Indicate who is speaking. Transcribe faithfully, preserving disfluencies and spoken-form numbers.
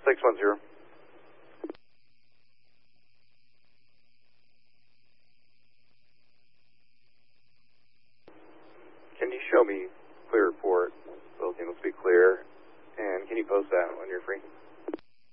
Speaker 1: six one zero. Can you show me clear report? Philippine, let's be clear. And can you post that when you're free?